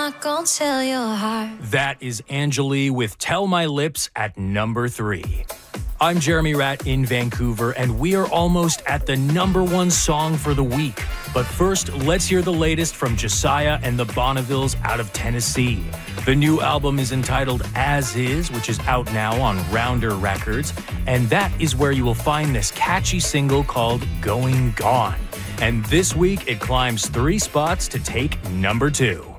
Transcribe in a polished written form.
not gonna tell your heart. That is Angeli with Tell My Lips at number 3. I'm Jeremy Ratt in Vancouver, and we are almost at the number 1 song for the week. But first, let's hear the latest from Josiah and the Bonnevilles out of Tennessee. The new album is entitled As Is, which is out now on Rounder Records, and that is where you will find this catchy single called Going Gone. And this week, it climbs 3 spots to take number 2.